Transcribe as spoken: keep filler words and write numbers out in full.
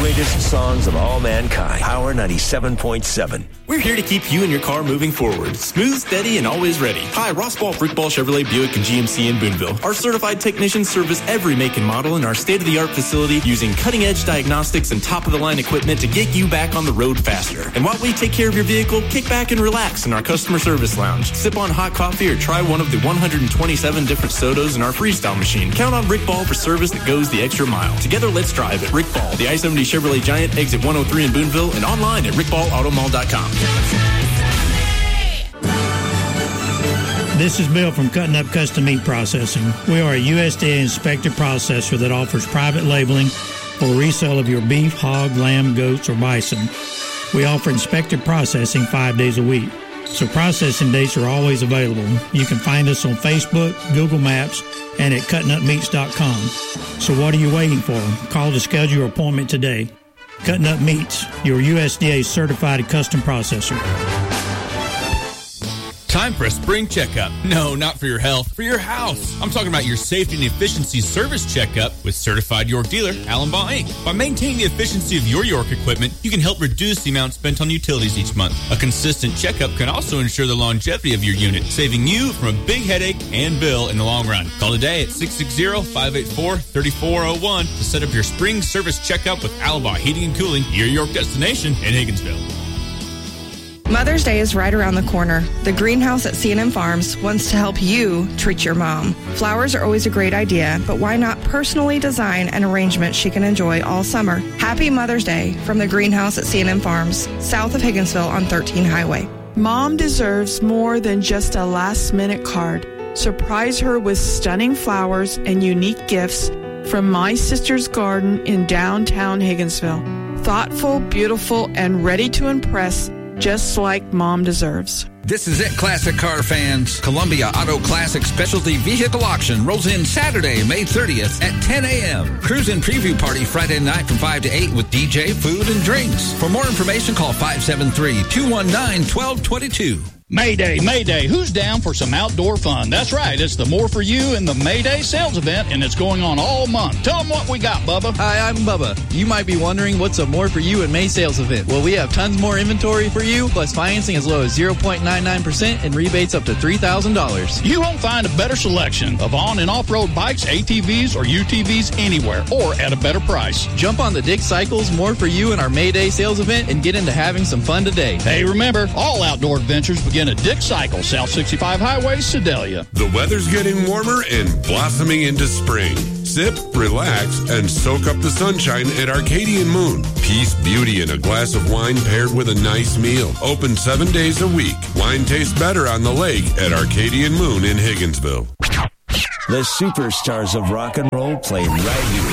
greatest songs of all mankind. Power ninety-seven point seven. We're here to keep you and your car moving forward. Smooth, steady, and always ready. Hi, Ross Ball, Rick Ball, Chevrolet, Buick, and G M C in Boonville. Our certified technicians service every make and model in our state-of-the-art facility using cutting-edge diagnostics and top-of-the-line equipment to get you back on the road faster. And while we take care of your vehicle, kick back and relax in our customer service lounge. Sip on hot coffee or try one of the one hundred twenty-seven different sodas in our freestyle machine. Count on Rick Ball for service that goes the extra mile. Together, let's drive at Rick Ball, the I seventy Chevrolet Giant, exit one oh three in Boonville, and online at rick ball auto mall dot com. This is Bill from Cutting Up Custom Meat Processing. We are a U S D A-inspected processor that offers private labeling for resale of your beef, hog, lamb, goats, or bison. We offer inspected processing five days a week, so processing dates are always available. You can find us on Facebook, Google Maps, and at cutting up meats dot com. So what are you waiting for? Call to schedule your appointment today. Cutting Up Meats, your U S D A-certified custom processor. Time for a spring checkup. No, not for your health, for your house. I'm talking about your safety and efficiency service checkup with certified York dealer, Allen Baugh Incorporated. By maintaining the efficiency of your York equipment, you can help reduce the amount spent on utilities each month. A consistent checkup can also ensure the longevity of your unit, saving you from a big headache and bill in the long run. Call today at six six zero, five eight four, three four zero one to set up your spring service checkup with Allen Baugh Heating and Cooling, your York destination in Higginsville. Mother's Day is right around the corner. The greenhouse at C and M Farms wants to help you treat your mom. Flowers are always a great idea, but why not personally design an arrangement she can enjoy all summer? Happy Mother's Day from the greenhouse at C and M Farms, south of Higginsville on thirteen Highway. Mom deserves more than just a last-minute card. Surprise her with stunning flowers and unique gifts from My Sister's Garden in downtown Higginsville. Thoughtful, beautiful, and ready to impress, just like Mom deserves. This is it, classic car fans. Columbia Auto Classic Specialty Vehicle Auction rolls in Saturday, May thirtieth at ten a.m. Cruise-in preview party Friday night from five to eight with D J, food, and drinks. For more information, call five seven three, two one nine, one two two two. Mayday, Mayday, who's down for some outdoor fun? That's right, it's the More For You and the Mayday sales event, and it's going on all month. Tell them what we got, Bubba. Hi, I'm Bubba. You might be wondering what's a More For You and May sales event. Well, we have tons more inventory for you, plus financing as low as zero point nine nine percent and rebates up to three thousand dollars. You won't find a better selection of on- and off-road bikes, A T Vs, or U T Vs anywhere, or at a better price. Jump on the Dick Cycles More For You and our Mayday sales event and get into having some fun today. Hey, remember, all outdoor adventures begin at Dick Cycle, South sixty-five Highway, Sedalia. The weather's getting warmer and blossoming into spring. Sip, relax, and soak up the sunshine at Arcadian Moon. Peace, beauty, and a glass of wine paired with a nice meal. Open seven days a week. Wine tastes better on the lake at Arcadian Moon in Higginsville. The superstars of rock and roll play right here.